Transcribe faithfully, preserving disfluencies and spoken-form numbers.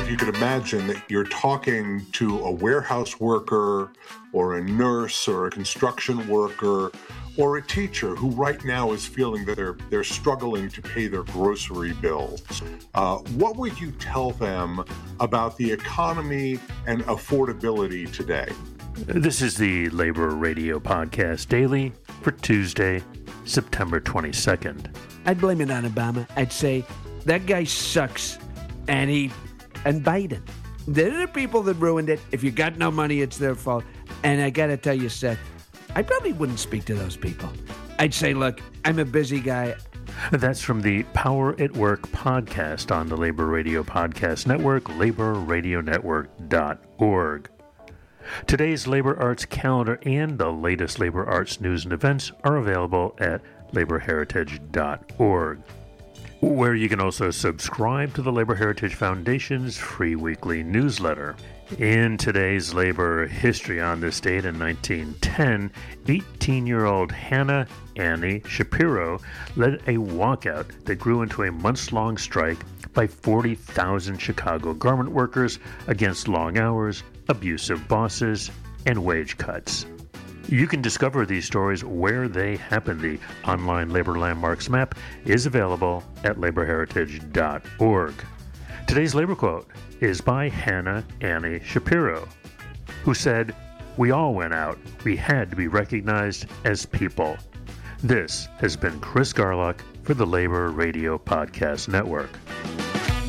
you could imagine that you're talking to a warehouse worker or a nurse or a construction worker or a teacher who right now is feeling that they're they're struggling to pay their grocery bills. Uh, what would you tell them about the economy and affordability today? This is the Labor Radio Podcast Daily for Tuesday, September twenty-second. I'd blame it on Obama. I'd say that guy sucks, and he and Biden. They're the people that ruined it. If you got no money, it's their fault. And I got to tell you, Seth, I probably wouldn't speak to those people. I'd say, look, I'm a busy guy. That's from the Power at Work podcast on the Labor Radio Podcast Network, labor radio network dot org. Today's Labor Arts calendar and the latest Labor Arts news and events are available at labor heritage dot org, where you can also subscribe to the Labor Heritage Foundation's free weekly newsletter. In today's labor history on this date in nineteen ten, eighteen-year-old Hannah Annie Shapiro led a walkout that grew into a months-long strike by forty thousand Chicago garment workers against long hours, abusive bosses, and wage cuts. You can discover these stories where they happen. The online Labor Landmarks map is available at labor heritage dot org. Today's labor quote is by Hannah Annie Shapiro, who said, "We all went out. We had to be recognized as people." This has been Chris Garlock for the Labor Radio Podcast Network.